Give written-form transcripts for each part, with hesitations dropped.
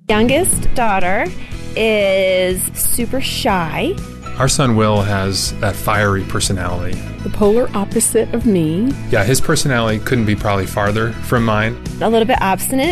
Youngest daughter is super shy. Our son Will has that fiery personality. The polar opposite of me. Yeah, his personality couldn't be probably farther from mine. A little bit obstinate.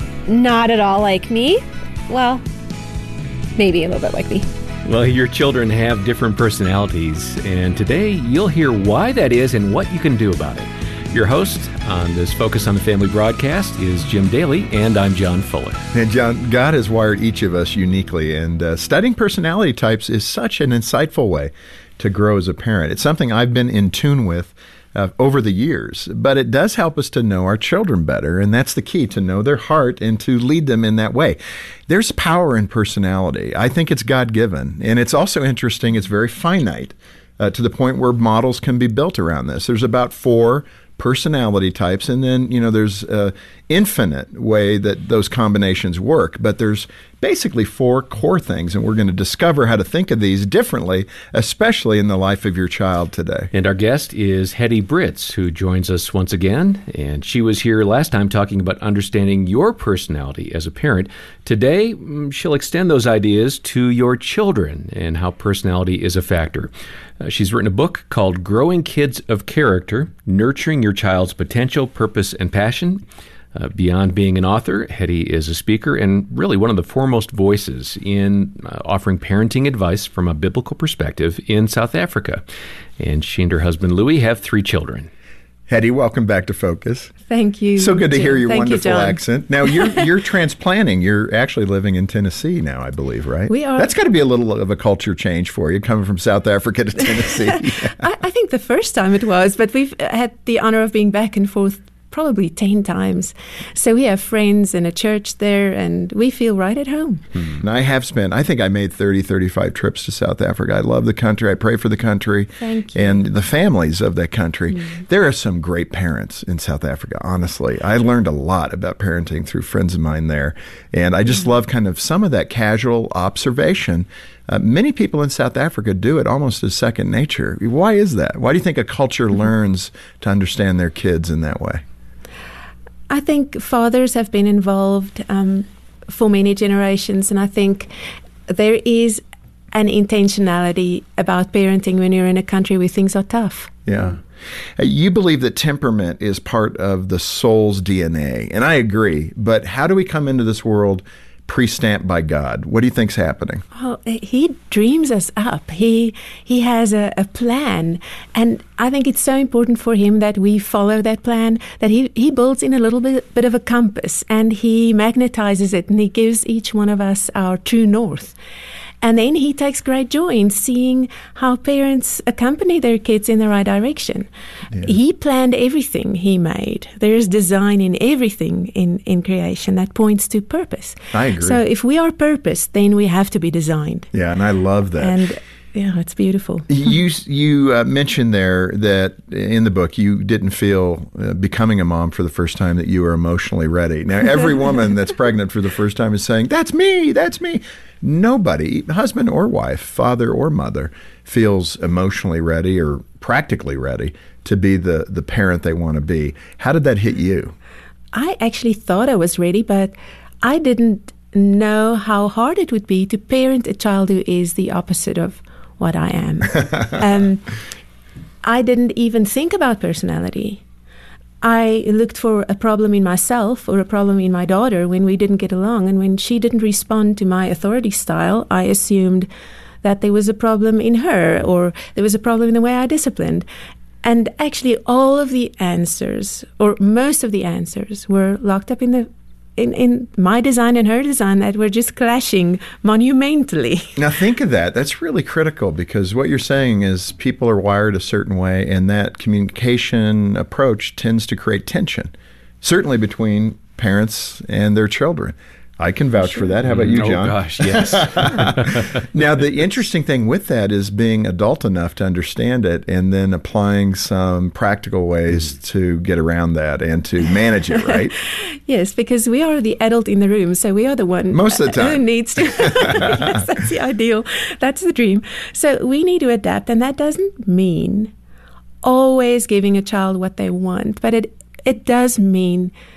Not at all like me. Well, maybe a little bit like me. Well, your children have different personalities, and today you'll hear why that is and what you can do about it. Your host on this Focus on the Family broadcast is Jim Daly, and I'm John Fuller. And John, God has wired each of us uniquely, and studying personality types is such an insightful way to grow as a parent. It's something I've been in tune with over the years, but it does help us to know our children better, and that's the key, to know their heart and to lead them in that way. There's power in personality. I think it's God-given, and it's also interesting, it's very finite to the point where models can be built around this. There's about 4 personality types, and then there's an infinite way that those combinations work, but there's basically 4 core things, and we're going to discover how to think of these differently, especially in the life of your child today. And our guest is Hetty Britz, who joins us once again, and she was here last time talking about understanding your personality as a parent. Today, she'll extend those ideas to your children and how personality is a factor. She's written a book called Growing Kids of Character, Nurturing Your Child's Potential, Purpose, and Passion. Beyond being an author, Hetty is a speaker and really one of the foremost voices in offering parenting advice from a biblical perspective in South Africa. And she and her husband, Louis, have 3 children. Hetty, welcome back to Focus. Thank you. So good to hear your Thank wonderful you, John. accent. Now, you're transplanting. You're actually living in Tennessee now, I believe, right? We are. That's got to be a little of a culture change for you, coming from South Africa to Tennessee. I think the first time it was, but we've had the honor of being back and forth probably 10 times. So we have friends and a church there, and we feel right at home. And I have spent, I think I made 30, 35 trips to South Africa. I love the country. I pray for the country. Thank you. And the families of that country. There are some great parents in South Africa, honestly. I learned a lot about parenting through friends of mine there. And I just love kind of some of that casual observation. Many people in South Africa do it almost as second nature. Why is that? Why do you think a culture learns to understand their kids in that way? I think fathers have been involved for many generations, and I think there is an intentionality about parenting when you're in a country where things are tough. Yeah. You believe that temperament is part of the soul's DNA, and I agree, but how do we come into this world pre-stamped by God? What do you think's happening? Oh, he dreams us up. He has a plan, and I think it's so important for him that we follow that plan, that he builds in a little bit of a compass, and he magnetizes it, and he gives each one of us our true north. And then he takes great joy in seeing how parents accompany their kids in the right direction. Yeah. He planned everything he made. There's design in everything in creation that points to purpose. I agree. So if we are purposed, then we have to be designed. Yeah, and I love that. And yeah, it's beautiful. You mentioned there that in the book you didn't feel becoming a mom for the first time that you were emotionally ready. Now, every woman that's pregnant for the first time is saying, "That's me, that's me." Nobody, husband or wife, father or mother, feels emotionally ready or practically ready to be the parent they want to be. How did that hit you? I actually thought I was ready, but I didn't know how hard it would be to parent a child who is the opposite of what I am. I didn't even think about personality. I looked for a problem in myself or a problem in my daughter when we didn't get along, and when she didn't respond to my authority style, I assumed that there was a problem in her or there was a problem in the way I disciplined. And actually all of the answers, or most of the answers, were locked up in my design and her design that were just clashing monumentally. Now think of that. That's really critical, because what you're saying is people are wired a certain way, and that communication approach tends to create tension, certainly between parents and their children. I can vouch for that. How about you, John? Oh, gosh, yes. Now, the interesting thing with that is being adult enough to understand it and then applying some practical ways to get around that and to manage it, right? Yes, because we are the adult in the room, so we are the one most of the time who needs to. Yes, that's the ideal. That's the dream. So we need to adapt, and that doesn't mean always giving a child what they want, but it does mean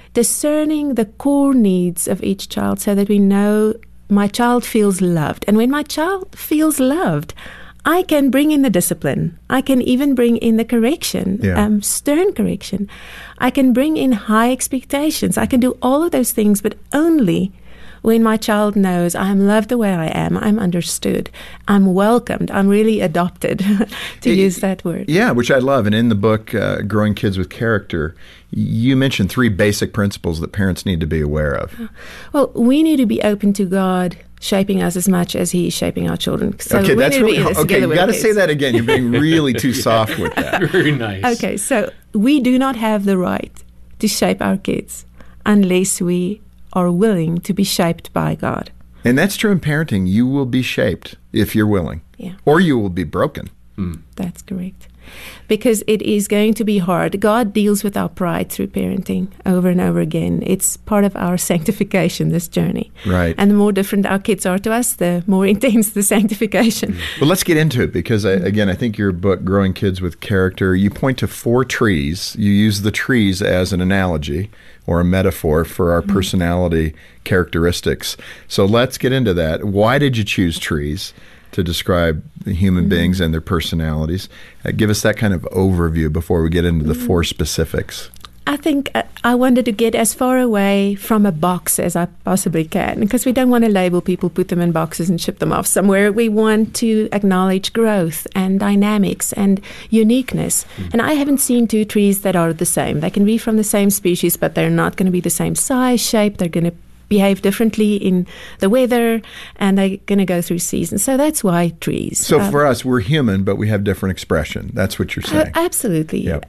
discerning the core needs of each child so that we know my child feels loved. And when my child feels loved, I can bring in the discipline. I can even bring in the correction, stern correction. I can bring in high expectations. I can do all of those things, but only when my child knows I'm loved the way I am, I'm understood, I'm welcomed, I'm really adopted, to use that word. Yeah, which I love. And in the book, Growing Kids with Character, you mentioned 3 basic principles that parents need to be aware of. Well, we need to be open to God shaping us as much as He is shaping our children. So okay, that's really okay. You got to say that again. You're being really too soft with that. Very nice. Okay, so we do not have the right to shape our kids unless we are willing to be shaped by God. And that's true in parenting. You will be shaped if you're willing. Yeah. Or you will be broken. That's correct. Because it is going to be hard. God deals with our pride through parenting over and over again. It's part of our sanctification, this journey. Right. And the more different our kids are to us, the more intense the sanctification. Well, let's get into it because, I think your book, Growing Kids with Character, you point to 4 trees. You use the trees as an analogy or a metaphor for our personality characteristics. So let's get into that. Why did you choose trees to describe the human beings and their personalities? Give us that kind of overview before we get into the 4 specifics. I think I wanted to get as far away from a box as I possibly can, because we don't want to label people, put them in boxes and ship them off somewhere. We want to acknowledge growth and dynamics and uniqueness. And I haven't seen 2 trees that are the same. They can be from the same species, but they're not going to be the same size, shape. They're going to behave differently in the weather, and they're going to go through seasons. So that's why trees. So for us, we're human, but we have different expression. That's what you're saying. Absolutely. Yep.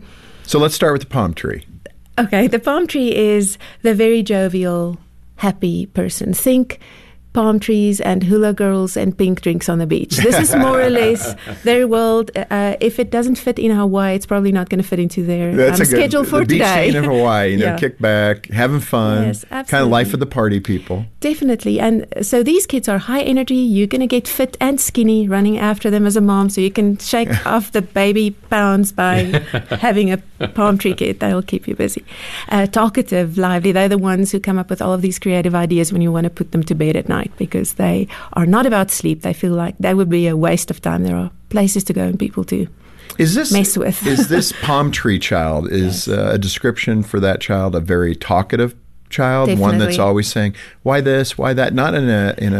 So let's start with the palm tree. Okay, the palm tree is the very jovial, happy person. Think palm trees and hula girls and pink drinks on the beach. This is more or less their world. If it doesn't fit in Hawaii, it's probably not going to fit into their schedule for the today. Beach scene of Hawaii, kick back, having fun, yes, absolutely. Kind of life of the party people. Definitely. And so these kids are high energy. You're going to get fit and skinny running after them as a mom, so you can shake off the baby pounds by having a palm tree kid. They'll keep you busy. Talkative, lively. They're the ones who come up with all of these creative ideas when you want to put them to bed at night, because they are not about sleep. They feel like that would be a waste of time. There are places to go and people to mess with. Is this palm tree child, a description for that child a very talkative child? Definitely. One that's always saying, why this, why that? Not in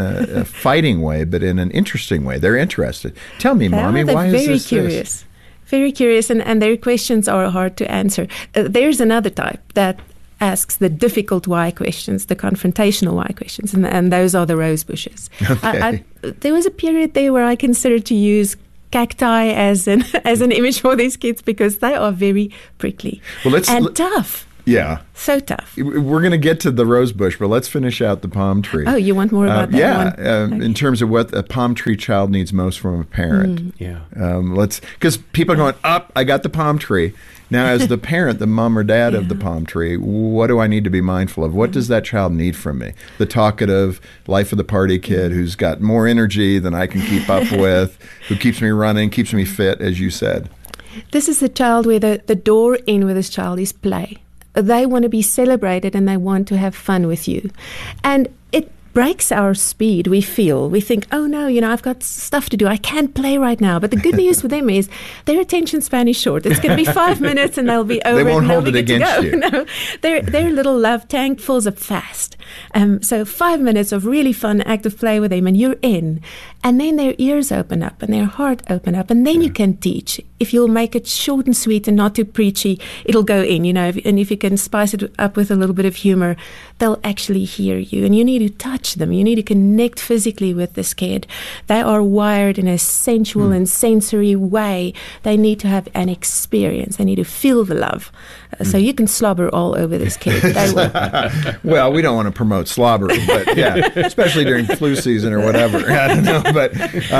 a fighting way, but in an interesting way. They're interested. Tell me, Mommy, why is this curious. Very curious, and their questions are hard to answer. There's another type that asks the difficult why questions, the confrontational why questions, and those are the rose bushes. Okay. There was a period there where I considered to use cacti as an image for these kids, because they are very prickly and tough. Yeah. So tough. We're going to get to the rose bush, but let's finish out the palm tree. Oh, you want more about that one? Okay. In terms of what a palm tree child needs most from a parent. Yeah. Because people are going, I got the palm tree. Now, as the parent, the mom or dad of the palm tree, what do I need to be mindful of? What does that child need from me? The talkative, life of the party kid who's got more energy than I can keep up with, who keeps me running, keeps me fit, as you said. This is the child where the door in with this child is play. They want to be celebrated and they want to have fun with you. And it breaks our speed. We think, oh no, I've got stuff to do. I can't play right now. But the good news for them is their attention span is short. It's going to be 5 minutes and they'll be over. They won't hold it against you. No, their little love tank fills up fast. So 5 minutes of really fun, active play with them, and you're in. And then their ears open up and their heart open up, and then you can teach. If you'll make it short and sweet and not too preachy, it'll go in, and if you can spice it up with a little bit of humor, they'll actually hear you. And you need to touch them. You need to connect physically with this kid. They are wired in a sensual and sensory way. They need to have an experience. They need to feel the love. So you can slobber all over this kid. They will. Well, we don't want to promote slobbering, but yeah, especially during flu season or whatever. I don't know, but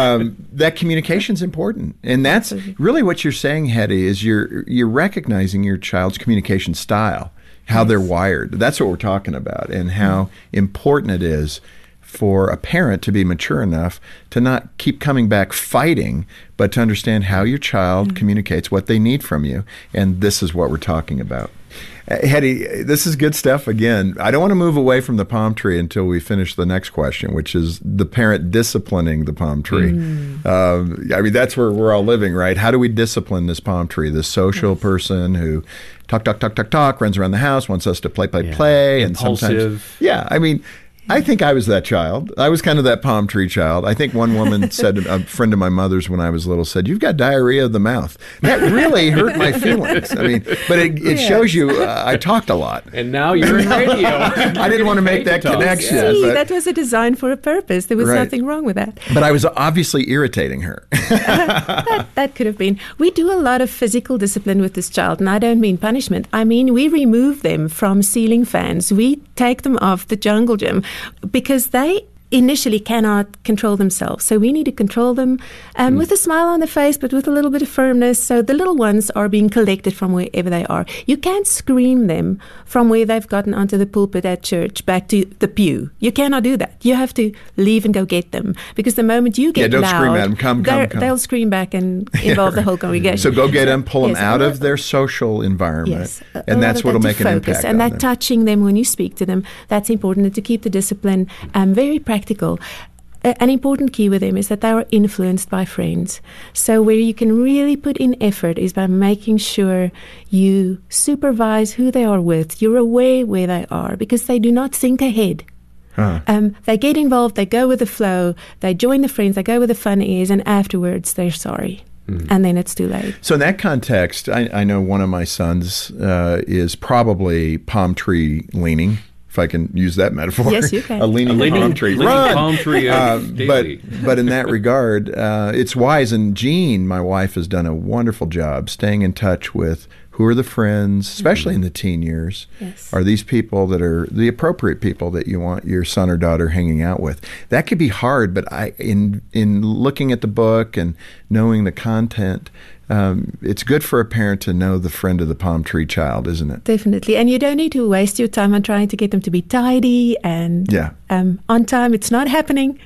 that communication's important, and that's really what you're saying, Hetty. Is you're recognizing your child's communication style, how they're wired. That's what we're talking about, and how important it is for a parent to be mature enough to not keep coming back fighting, but to understand how your child communicates, what they need from you, and this is what we're talking about. Hetty, this is good stuff again. I don't want to move away from the palm tree until we finish the next question, which is the parent disciplining the palm tree. I mean, that's where we're all living, right? How do we discipline this palm tree, this social person who talk, runs around the house, wants us to play, and impulsive. Sometimes, I mean, I think I was that child. I was kind of that palm tree child. I think one woman said, a friend of my mother's when I was little said, "You've got diarrhea of the mouth." That really hurt my feelings. I mean, but it shows you I talked a lot. And now you're in radio. I didn't want to make that connection. See, but, that was a design for a purpose. There was nothing wrong with that. But I was obviously irritating her. That could have been. We do a lot of physical discipline with this child, and I don't mean punishment. I mean, we remove them from ceiling fans. We take them off the jungle gym, because they initially cannot control themselves. So we need to control them with a smile on the face, but with a little bit of firmness. So the little ones are being collected from wherever they are. You can't scream them from where they've gotten onto the pulpit at church back to the pew. You cannot do that. You have to leave and go get them, because the moment you get don't loud, scream at them. Come. They'll scream back and involve the whole congregation. So go get them, pull them out of their social environment, and that's what will make an impact and on that them. touching them when you speak to them, that's important. And to keep the discipline very practical. An important key with them is that they are influenced by friends. So where you can really put in effort is by making sure you supervise who they are with. You're aware where they are, because they do not think ahead. They get involved, they go with the flow, they join the friends, they go where the fun is, and afterwards they're sorry. And then it's too late. So in that context, I know one of my sons is probably palm tree leaning, if I can use that metaphor. Yes, you can. A leaning palm tree. Run! Palm tree daily. But in that regard, it's wise. And Jean, my wife, has done a wonderful job staying in touch with who are the friends, especially in the teen years. Yes. Are these people that are the appropriate people that you want your son or daughter hanging out with? That could be hard, but in looking at the book and knowing the content, it's good for a parent to know the friend of the palm tree child, isn't it? Definitely. And you don't need to waste your time on trying to get them to be tidy and on time. It's not happening.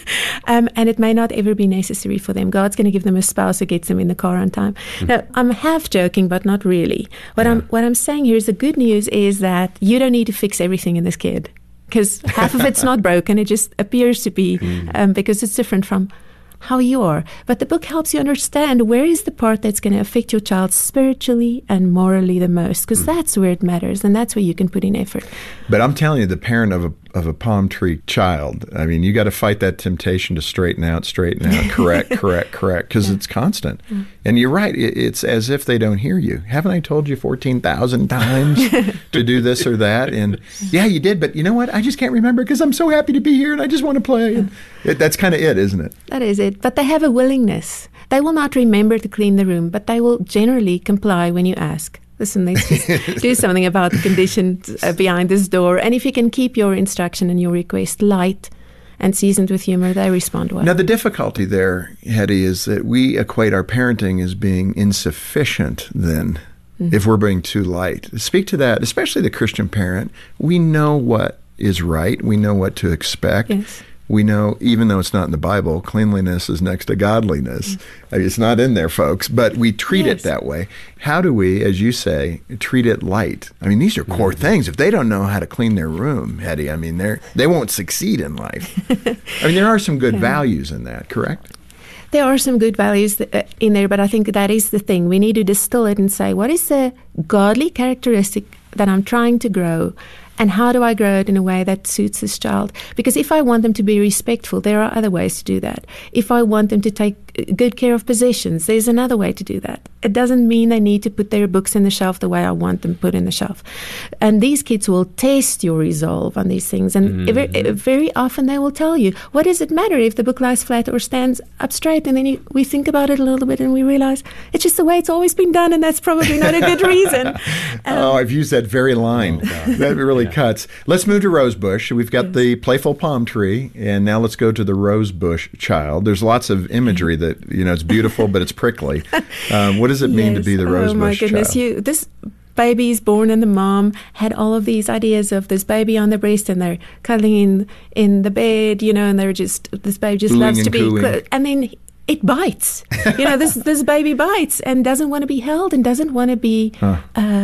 And it may not ever be necessary for them. God's going to give them a spouse who gets them in the car on time. Now, I'm half joking, but not really. What I'm saying here is the good news is that you don't need to fix everything in this kid, because half of it's not broken. It just appears to be because it's different from how you are. But the book helps you understand where is the part that's going to affect your child spiritually and morally the most, because that's where it matters, and that's where you can put in effort. But I'm telling you, the parent of a palm tree child, I mean, you got to fight that temptation to straighten out, correct, because it's constant. And you're right, it's as if they don't hear you. Haven't I told you 14,000 times to do this or that? And yeah, you did, but you know what? I just can't remember because I'm so happy to be here and I just want to play. And that's kind of it, isn't it? That is it. But they have a willingness. They will not remember to clean the room, but they will generally comply when you ask. Listen, let's just do something about the conditions behind this door. And if you can keep your instruction and your request light and seasoned with humor, they respond well. Now, the difficulty there, Hetty, is that we equate our parenting as being insufficient then, if we're being too light. Speak to that, especially the Christian parent. We know what is right. We know what to expect. Yes. We know, even though it's not in the Bible, cleanliness is next to godliness. I mean, it's not in there, folks, but we treat it that way. How do we, as you say, treat it light? I mean, these are core things. If they don't know how to clean their room, Hetty, I mean, they won't succeed in life. I mean, there are some good values in that, correct? There are some good values in there, but I think that is the thing. We need to distill it and say, what is the godly characteristic that I'm trying to grow? And how do I grow it in a way that suits this child? Because if I want them to be respectful, there are other ways to do that. If I want them to take good care of possessions, there's another way to do that. It doesn't mean they need to put their books in the shelf the way I want them put in the shelf. And these kids will test your resolve on these things. And very often they will tell you, what does it matter if the book lies flat or stands up straight? And then we think about it a little bit and we realize it's just the way it's always been done, and that's probably not a good reason. I've used that very line. That really cuts. Let's move to Rosebush. We've got the playful palm tree, and now let's go to the Rosebush child. There's lots of imagery that, it's beautiful, but it's prickly. What does it mean to be the Rosebush child? Oh, my goodness. This baby is born, and the mom had all of these ideas of this baby on the breast, and they're cuddling in the bed, and they're just, this baby just loves to be, and then it bites. This baby bites and doesn't want to be held and doesn't want to be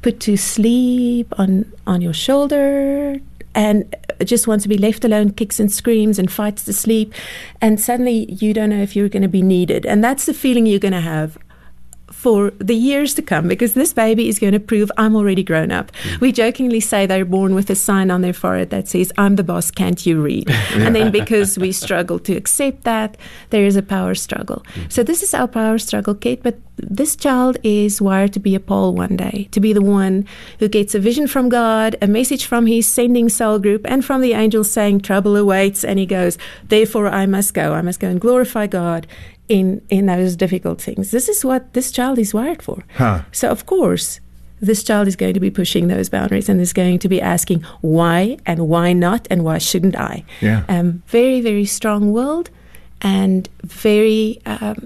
put to sleep on your shoulder and just wants to be left alone, kicks and screams and fights to sleep, and suddenly you don't know if you're going to be needed. And that's the feeling you're going to have for the years to come, because this baby is going to prove I'm already grown up. We jokingly say they're born with a sign on their forehead that says, I'm the boss, can't you read? And then because we struggle to accept that, there is a power struggle. So this is our power struggle, Kate, but this child is wired to be a Paul one day, to be the one who gets a vision from God, a message from his sending cell group, and from the angels saying trouble awaits, and he goes, therefore I must go and glorify God in those difficult things. This is what this child is wired for. So of course, this child is going to be pushing those boundaries and is going to be asking why and why not and why shouldn't I? Yeah. Very, very strong-willed and very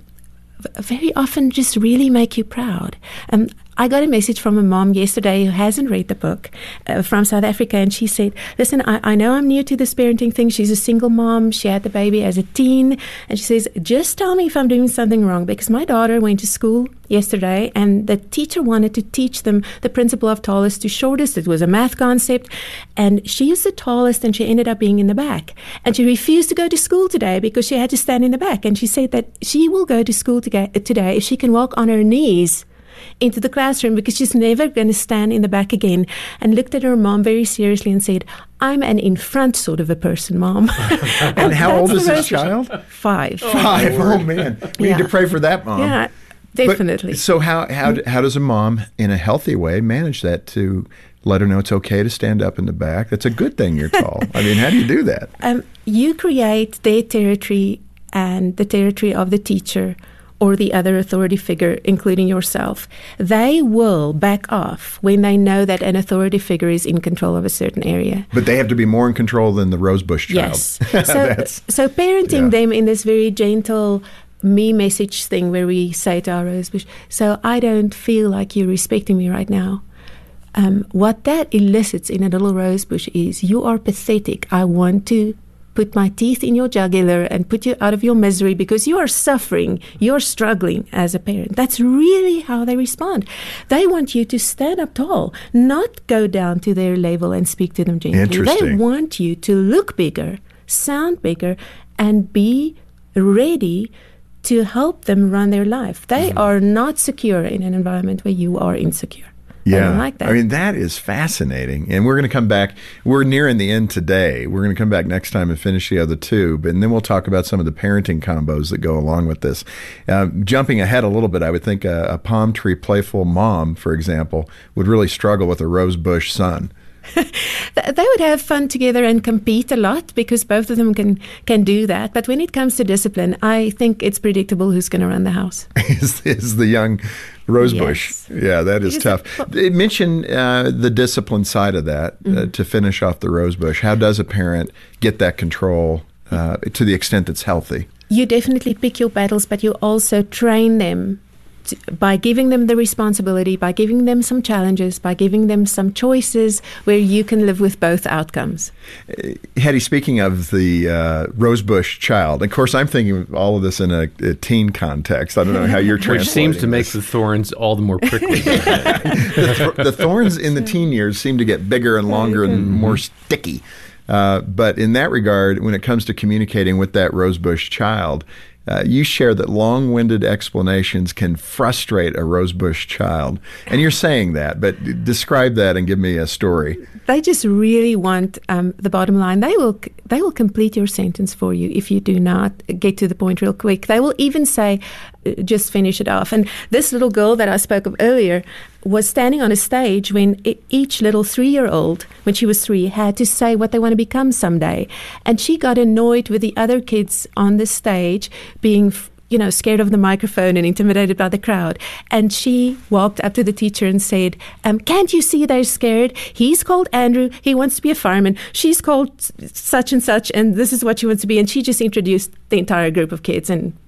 often just really make you proud. I got a message from a mom yesterday who hasn't read the book from South Africa, and she said, listen, I know I'm new to this parenting thing. She's a single mom. She had the baby as a teen, and she says, just tell me if I'm doing something wrong, because my daughter went to school yesterday and the teacher wanted to teach them the principle of tallest to shortest. It was a math concept, and she is the tallest and she ended up being in the back, and she refused to go to school today because she had to stand in the back, and she said that she will go to school today if she can walk on her knees into the classroom, because she's never going to stand in the back again, and looked at her mom very seriously and said, I'm an in front sort of a person, Mom. And how old is this child? 5. 5. Oh, man. We need to pray for that, Mom. Yeah, definitely. So how does a mom, in a healthy way, manage that to let her know it's okay to stand up in the back? That's a good thing you're tall. I mean, how do you do that? You create their territory and the territory of the teacher or the other authority figure, including yourself. They will back off when they know that an authority figure is in control of a certain area. But they have to be more in control than the rosebush child. Yes. So parenting them in this very gentle me message thing where we say to our rosebush, so I don't feel like you're respecting me right now. What that elicits in a little rosebush is, you are pathetic. I want to put my teeth in your jugular and put you out of your misery because you are suffering, you're struggling as a parent. That's really how they respond. They want you to stand up tall, not go down to their level and speak to them gently. Interesting. They want you to look bigger, sound bigger, and be ready to help them run their life. They are not secure in an environment where you are insecure. Yeah, like that. I mean, that is fascinating. And we're going to come back. We're nearing the end today. We're going to come back next time and finish the other two. And then we'll talk about some of the parenting combos that go along with this. Jumping ahead a little bit, I would think a palm tree playful mom, for example, would really struggle with a rosebush son. They would have fun together and compete a lot because both of them can do that. But when it comes to discipline, I think it's predictable who's going to run the house. is the young rosebush. Yes. Yeah, that is tough. Mention the discipline side of that to finish off the rosebush. How does a parent get that control to the extent that's healthy? You definitely pick your battles, but you also train them by giving them the responsibility, by giving them some challenges, by giving them some choices where you can live with both outcomes. Hetty, speaking of the rosebush child, of course, I'm thinking of all of this in a teen context. I don't know how you're translating Which seems to make this. the thorns all the more prickly. The thorns in the teen years seem to get bigger and longer and more sticky. But in that regard, when it comes to communicating with that rosebush child, you share that long-winded explanations can frustrate a rosebush child. And you're saying that, but describe that and give me a story. They just really want the bottom line. They will complete your sentence for you if you do not get to the point real quick. They will even say, just finish it off. And this little girl that I spoke of earlier was standing on a stage when each little 3-year-old, when she was 3, had to say what they want to become someday. And she got annoyed with the other kids on the stage being scared of the microphone and intimidated by the crowd. And she walked up to the teacher and said, can't you see they're scared? He's called Andrew. He wants to be a fireman. She's called such and such, and this is what she wants to be. And she just introduced the entire group of kids, and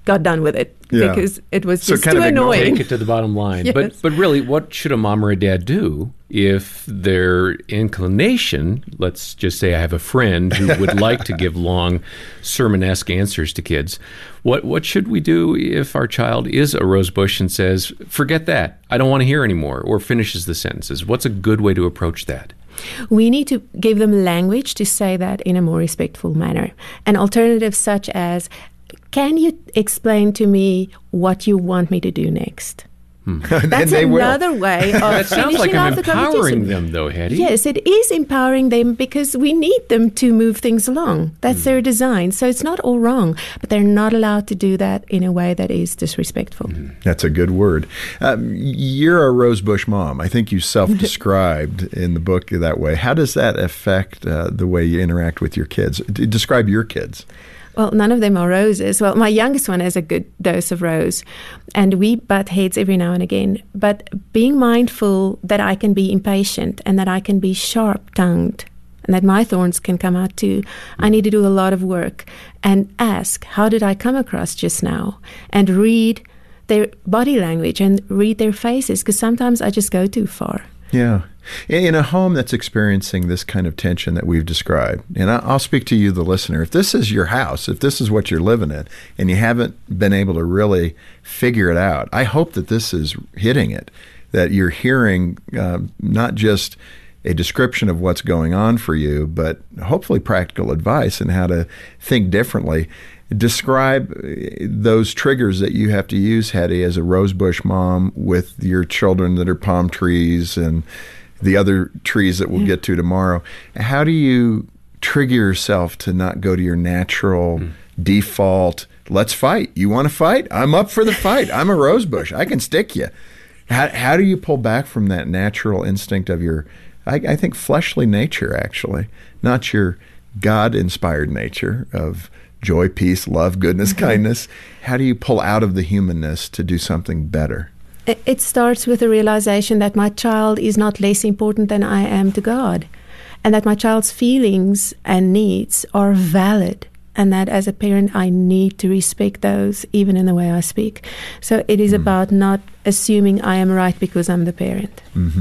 got done with it because it was just too annoying. Take it to the bottom line. Yes. But really, what should a mom or a dad do if their inclination, let's just say I have a friend who would like to give long sermon-esque answers to kids, what should we do if our child is a rosebush and says, forget that, I don't want to hear anymore, or finishes the sentences? What's a good way to approach that? We need to give them language to say that in a more respectful manner. An alternative such as, can you explain to me what you want me to do next? That's another way of That sounds like I'm the empowering them, though, Hetty. Yes, it is empowering them because we need them to move things along. That's their design. So it's not all wrong, but they're not allowed to do that in a way that is disrespectful. That's a good word. You're a rosebush mom. I think you self-described in the book that way. How does that affect the way you interact with your kids? Describe your kids. Well, none of them are roses. Well, my youngest one has a good dose of rose, and we butt heads every now and again. But being mindful that I can be impatient and that I can be sharp-tongued and that my thorns can come out too, I need to do a lot of work and ask, how did I come across just now? And read their body language and read their faces, because sometimes I just go too far. Yeah. In a home that's experiencing this kind of tension that we've described, and I'll speak to you, the listener, if this is your house, if this is what you're living in, and you haven't been able to really figure it out, I hope that this is hitting it, that you're hearing not just a description of what's going on for you, but hopefully practical advice on how to think differently. Describe those triggers that you have to use, Hetty, as a rosebush mom with your children that are palm trees and the other trees that we'll get to tomorrow. How do you trigger yourself to not go to your natural default, let's fight? You want to fight? I'm up for the fight. I'm a rosebush. I can stick you. How do you pull back from that natural instinct of your, I think, fleshly nature, actually, not your God-inspired nature of joy, peace, love, goodness, kindness? How do you pull out of the humanness to do something better? It starts with the realization that my child is not less important than I am to God, and that my child's feelings and needs are valid, and that as a parent I need to respect those even in the way I speak. So it is about not assuming I am right because I'm the parent.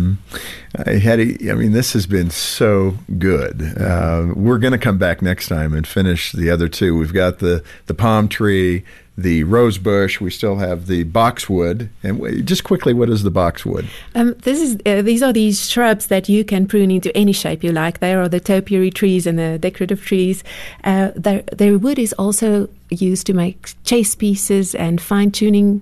Hetty, I mean, this has been so good. We're going to come back next time and finish the other two. We've got the palm tree, the rosebush. We still have the boxwood. And just quickly, what is the boxwood? These are these shrubs that you can prune into any shape you like. There are the topiary trees and the decorative trees. Their wood is also used to make chess pieces and fine-tuning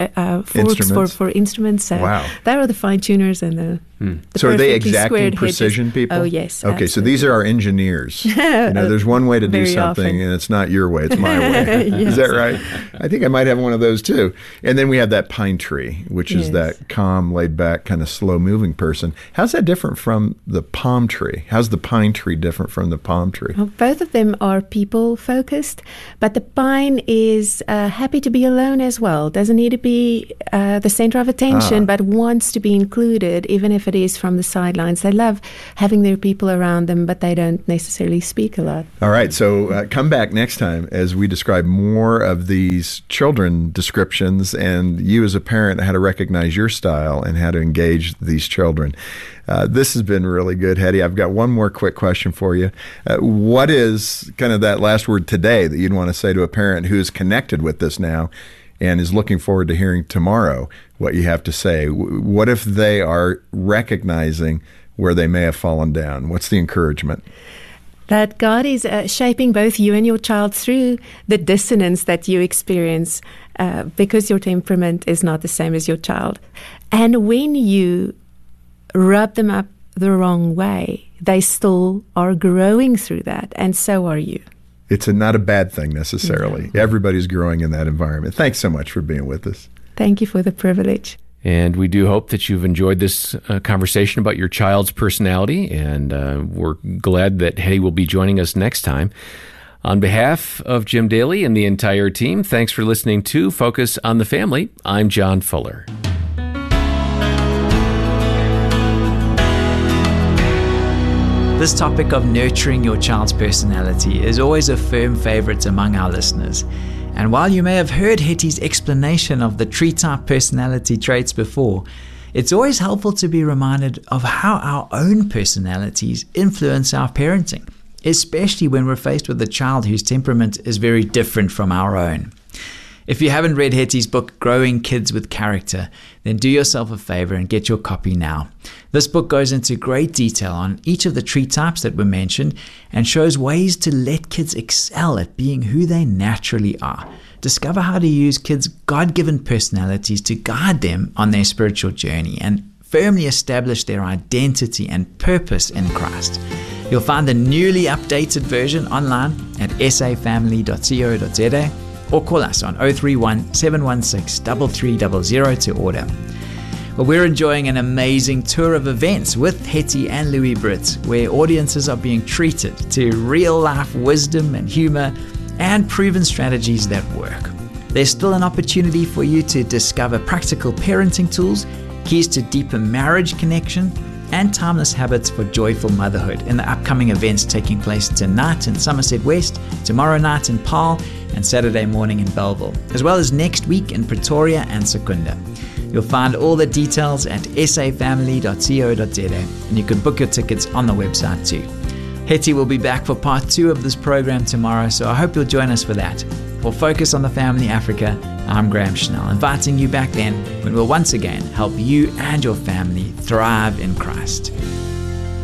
forks for instruments. So wow. There are the fine-tuners and the so are they exacting exacting precision people? Oh, yes. Okay, so these are our engineers. There's one way to do something, often. and it's not your way, it's my way. Is that right? I think I might have one of those too. And then we have that pine tree, which is that calm, laid-back, kind of slow-moving person. How's that different from the palm tree? How's the pine tree different from the palm tree? Well, both of them are people-focused, but the pine is happy to be alone as well. Doesn't need to be the center of attention, but wants to be included, even if it is from the sidelines. They love having their people around them, but they don't necessarily speak a lot. All right, so come back next time as we describe more of these children descriptions and you as a parent, how to recognize your style and how to engage these children. This has been really good, Hetty. I've got one more quick question for you. What is kind of that last word today that you'd want to say to a parent who's connected with this now and is looking forward to hearing tomorrow what you have to say? What if they are recognizing where they may have fallen down? What's the encouragement? That God is shaping both you and your child through the dissonance that you experience because your temperament is not the same as your child. And when you rub them up the wrong way, they still are growing through that, and so are you. It's not a bad thing necessarily. No. Everybody's growing in that environment. Thanks so much for being with us. Thank you for the privilege. And we do hope that you've enjoyed this conversation about your child's personality, and we're glad that Hetty will be joining us next time. On behalf of Jim Daly and the entire team, thanks for listening to Focus on the Family. I'm John Fuller. This topic of nurturing your child's personality is always a firm favorite among our listeners. And while you may have heard Hetty's explanation of the tree-type personality traits before, it's always helpful to be reminded of how our own personalities influence our parenting, especially when we're faced with a child whose temperament is very different from our own. If you haven't read Hetty's book, Growing Kids with Character, then do yourself a favor and get your copy now. This book goes into great detail on each of the tree types that were mentioned and shows ways to let kids excel at being who they naturally are. Discover how to use kids' God-given personalities to guide them on their spiritual journey and firmly establish their identity and purpose in Christ. You'll find the newly updated version online at safamily.co.za or call us on 031 716 3300 to order. Well, we're enjoying an amazing tour of events with Hetty and Louis Britt, where audiences are being treated to real-life wisdom and humor and proven strategies that work. There's still an opportunity for you to discover practical parenting tools, keys to deeper marriage connection, and timeless habits for joyful motherhood in the upcoming events taking place tonight in Somerset West, tomorrow night in Paarl, and Saturday morning in Belleville, as well as next week in Pretoria and Secunda. You'll find all the details at safamily.co.za, and you can book your tickets on the website too. Hetty will be back for part 2 of this program tomorrow, so I hope you'll join us for that. For Focus on the Family Africa, I'm Graham Schnell, inviting you back then when we'll once again help you and your family thrive in Christ.